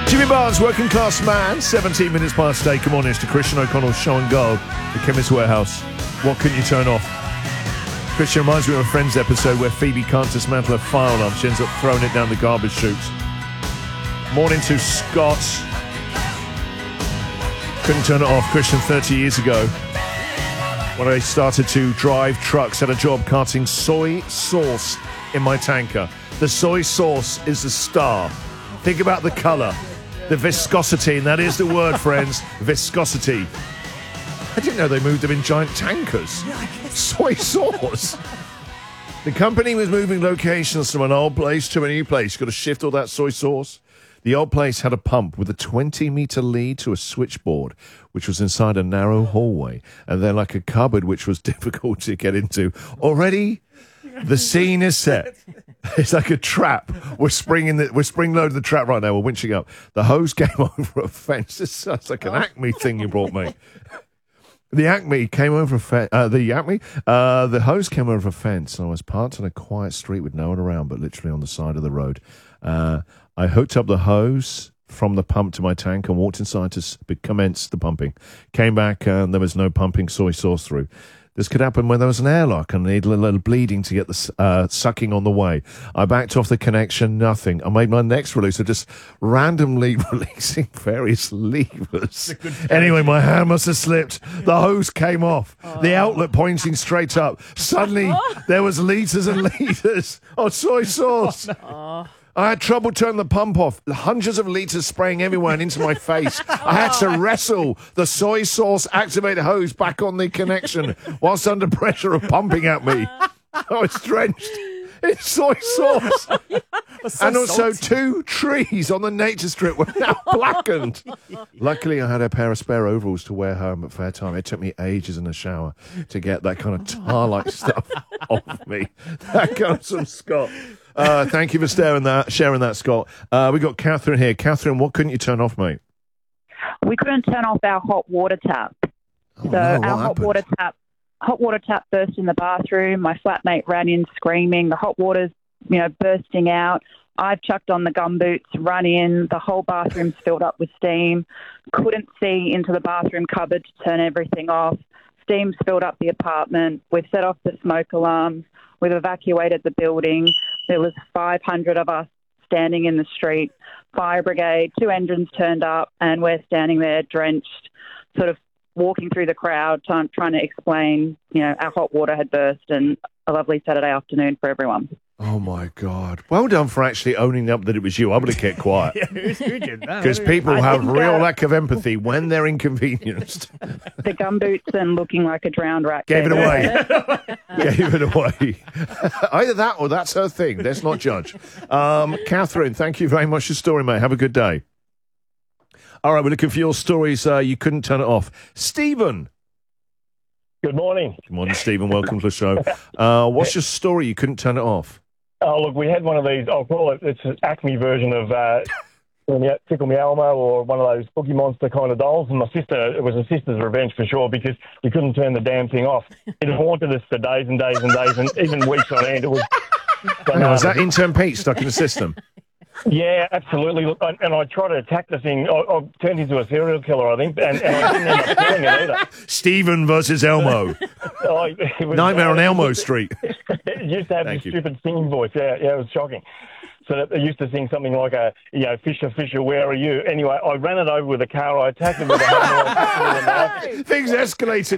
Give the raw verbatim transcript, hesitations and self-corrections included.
Jimmy Barnes, Working Class Man, seventeen minutes past eight. Good morning, it's the Christian O'Connell Show and Go, the Chemist Warehouse. What can you turn off? Christian reminds me of a Friends episode where Phoebe can't dismantle her fire alarm. She ends up throwing it down the garbage chute. Morning to Scott. Couldn't turn it off. Christian, thirty years ago, when I started to drive trucks, had a job carting soy sauce in my tanker. The soy sauce is the star. Think about the colour, the viscosity, and that is the word, friends, viscosity. I didn't know they moved them in giant tankers. Soy sauce. The company was moving locations from an old place to a new place. You've got to shift all that soy sauce. The old place had a pump with a twenty-metre lead to a switchboard, which was inside a narrow hallway, and then like a cupboard, which was difficult to get into. Already, the scene is set. It's like a trap. We're springing the, we're spring loading the trap right now. We're winching up. The hose came over a fence. This sounds like an Acme thing you brought me. The Acme came over a fence. Uh, the Acme, uh, the hose came over a fence, and I was parked on a quiet street with no one around, but literally on the side of the road. Uh, I hooked up the hose from the pump to my tank and walked inside to commence the pumping. Came back, uh, and there was no pumping soy sauce through. This could happen when there was an airlock and I needed a little bleeding to get the uh, sucking on the way. I backed off the connection, nothing. I made my next release of just randomly releasing various levers. Anyway, my hand must have slipped. The hose came off. Oh. The outlet pointing straight up. Suddenly, there was litres and litres of soy sauce. Oh, no. I had trouble turning the pump off. Hundreds of litres spraying everywhere and into my face. I had to wrestle the soy sauce activated hose back on the connection whilst under pressure of pumping at me. I was drenched in soy sauce. So and also salty. Two trees on the nature strip were now blackened. Luckily, I had a pair of spare overalls to wear home at fair time. It took me ages in the shower to get that kind of tar-like stuff off me. That comes from Scott. Uh, thank you for sharing that, sharing that, Scott. Uh, we got Catherine here. Catherine, what couldn't you turn off, mate? We couldn't turn off our hot water tap. Oh, so no, our happened? hot water tap, hot water tap burst in the bathroom. My flatmate ran in screaming. The hot water's, you know, bursting out. I've chucked on the gumboots, run in. The whole bathroom's filled up with steam. Couldn't see into the bathroom cupboard to turn everything off. Steam's filled up the apartment. We've set off the smoke alarms. We've evacuated the building. There was five hundred of us standing in the street. Fire brigade, two engines turned up, and we're standing there drenched, sort of walking through the crowd, trying, trying to explain, you know, our hot water had burst, and a lovely Saturday afternoon for everyone. Oh, my God. Well done for actually owning up that it was you. I would have kept quiet. Yeah, who did that? Because people I have think, real uh, lack of empathy when they're inconvenienced. The gumboots and looking like a drowned rat. Gave it away. Gave it away. Either that or that's her thing. Let's not judge. Um, Catherine, thank you very much for your story, mate. Have a good day. All right, we're looking for your stories. Uh, you couldn't turn it off. Stephen. Good morning. Good morning, Stephen. Welcome to the show. Uh, what's your story? You couldn't turn it off. Oh, look, we had one of these, I'll call it, it's an Acme version of uh, Tickle Me Elmo or one of those Cookie Monster kind of dolls. And my sister, it was a sister's revenge for sure because we couldn't turn the damn thing off. It haunted us for days and days and days and even weeks on end. It was. Hang on, was that intern Pete stuck in the system? Yeah, absolutely. Look, I, and I tried to attack the thing. I, I turned into a serial killer, I think, and, and I didn't end up killing it either. Stephen versus Elmo. Oh, it was, Nightmare uh, on Elmo Street. It used to have Thank this you. stupid singing voice. Yeah, yeah, it was shocking. So they used to sing something like a, you know, Fisher, Fisher, where are you? Anyway, I ran it over with a car. I attacked it with a hammer. I attacked it with a knife. Things escalated.